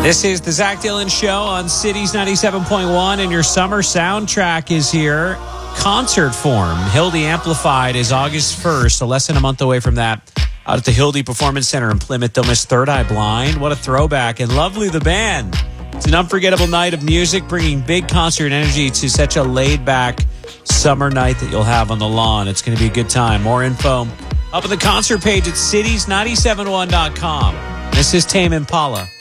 This is the Zach Dillon Show on Cities 97.1, and your summer soundtrack is here. Concert form. Hildy Amplified is August 1st, so less than a month away from that. Out at the Hildy Performance Center in Plymouth. Don't miss Third Eye Blind. What a throwback. And Lovely the Band. It's an unforgettable night of music, bringing big concert energy to such a laid-back summer night that you'll have on the lawn. It's going to be a good time. More info up on the concert page at cities971.com. This is Tame Impala.